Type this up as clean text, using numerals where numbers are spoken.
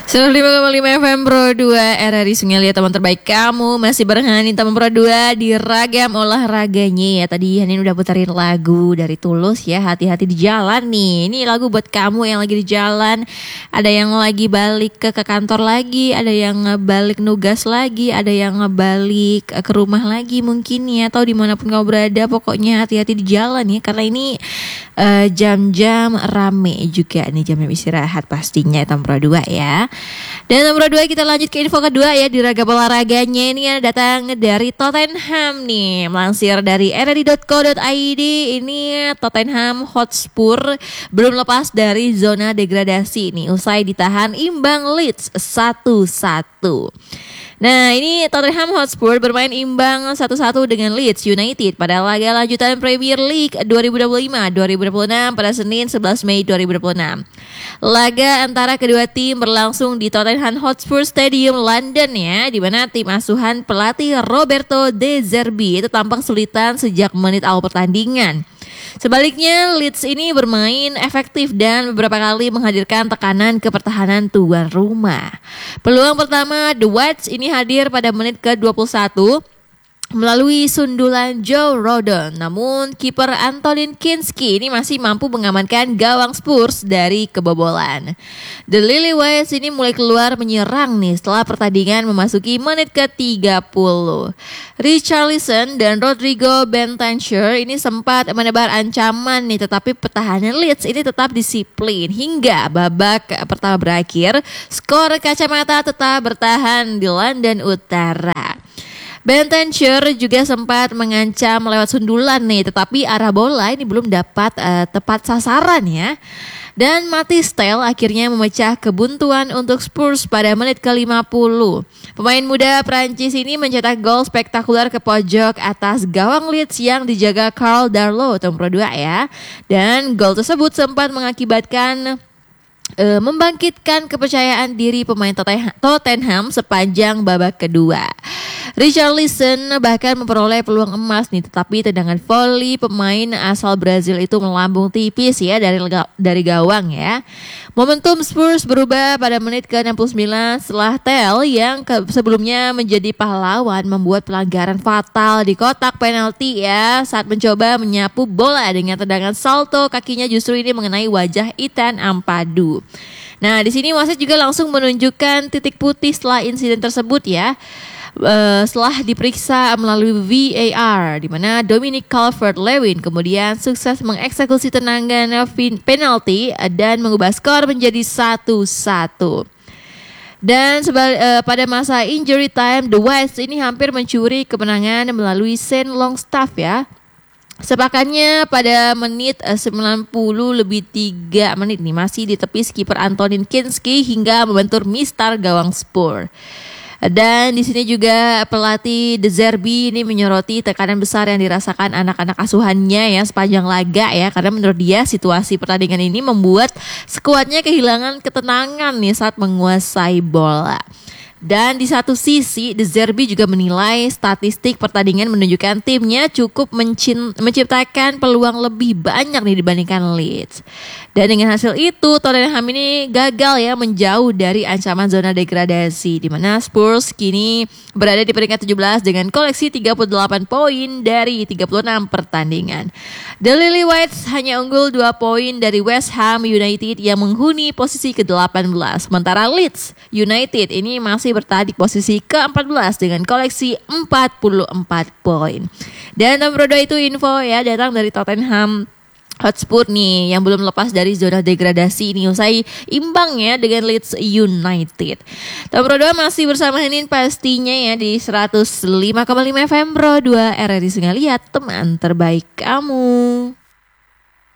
105,5 FM Pro 2 RRI Sungai Liat, teman terbaik kamu. Masih barengan teman Pro 2 di ragam olahraganya ya. Tadi Hanin udah putarin lagu dari Tulus ya, hati-hati di jalan nih. Ini lagu buat kamu yang lagi di jalan. Ada yang lagi balik ke kantor lagi, ada yang balik nugas lagi, ada yang balik ke rumah lagi mungkin ya, atau dimanapun kamu berada. Pokoknya hati-hati di jalan ya, karena ini jam-jam rame juga nih, jam-jam istirahat pastinya teman Pro 2 ya. Dan nomor 2 kita lanjut ke info kedua ya di ragam olahraganya. Ini datang dari Tottenham nih. Melansir dari rri.co.id, ini Tottenham Hotspur belum lepas dari zona degradasi nih, usai ditahan imbang Leeds 1-1. Nah, ini Tottenham Hotspur bermain imbang 1-1 dengan Leeds United pada laga lanjutan Premier League 2025-2026 pada Senin 11 Mei 2026. Laga antara kedua tim berlangsung di Tottenham Hotspur Stadium London ya, di mana tim asuhan pelatih Roberto De Zerbi itu tampak kesulitan sejak menit awal pertandingan. Sebaliknya, Leeds ini bermain efektif dan beberapa kali menghadirkan tekanan ke pertahanan tuan rumah. Peluang pertama The Whites ini hadir pada menit ke-21 melalui sundulan Joe Rodon. Namun kiper Antonin Kinski ini masih mampu mengamankan gawang Spurs dari kebobolan. The Lily-Whites ini mulai keluar menyerang nih setelah pertandingan memasuki menit ke-30. Richarlison dan Rodrigo Bentancur ini sempat menebar ancaman nih, tetapi pertahanan Leeds ini tetap disiplin hingga babak pertama berakhir. Skor kacamata tetap bertahan di London Utara. Bentancur juga sempat mengancam lewat sundulan nih, tetapi arah bola ini belum dapat tepat sasaran ya. Dan Matthijs Tel akhirnya memecah kebuntuan untuk Spurs pada menit ke-50. Pemain muda Prancis ini mencetak gol spektakuler ke pojok atas gawang Leeds yang dijaga Karl Darlow nomor 2 ya. Dan gol tersebut sempat mengakibatkan membangkitkan kepercayaan diri pemain Tottenham sepanjang babak kedua. Richarlison bahkan memperoleh peluang emas nih, tetapi tendangan voli pemain asal Brazil itu melambung tipis ya dari gawang ya. Momentum Spurs berubah pada menit ke-69 setelah Tel yang sebelumnya menjadi pahlawan membuat pelanggaran fatal di kotak penalti ya saat mencoba menyapu bola dengan tendangan salto kakinya, justru ini mengenai wajah Ethan Ampadu. Nah, di sini wasit juga langsung menunjukkan titik putih setelah insiden tersebut ya. Setelah diperiksa melalui VAR, di mana Dominic Calvert-Lewin kemudian sukses mengeksekusi tendangan penalti dan mengubah skor menjadi 1-1. Dan pada masa injury time, The Whites ini hampir mencuri kemenangan melalui Shane Longstaff ya. Sepakannya pada menit 90 lebih 3 menit nih, masih ditepis kiper Antonin Kinski hingga membentur mistar gawang Spurs. Dan di sini juga pelatih De Zerbi ini menyoroti tekanan besar yang dirasakan anak-anak asuhannya ya sepanjang laga ya, karena menurut dia situasi pertandingan ini membuat skuadnya kehilangan ketenangan nih saat menguasai bola. Dan di satu sisi, De Zerbi juga menilai statistik pertandingan menunjukkan timnya cukup menciptakan peluang lebih banyak nih dibandingkan Leeds. Dan dengan hasil itu, Tottenham ini gagal ya menjauh dari ancaman zona degradasi, di mana Spurs kini berada di peringkat 17 dengan koleksi 38 poin dari 36 pertandingan. The Lily-Whites hanya unggul 2 poin dari West Ham United yang menghuni posisi ke-18. Sementara Leeds United ini masih bertahan di posisi ke-14 dengan koleksi 44 poin. Dan nomor 2 itu info ya datang dari Tottenham Hotspur nih yang belum lepas dari zona degradasi ini usai imbang ya dengan Leeds United. Nomor 2 masih bersama Hanin pastinya ya di 105,5 FM Pro 2 RRI Sungai Liat, teman terbaik kamu.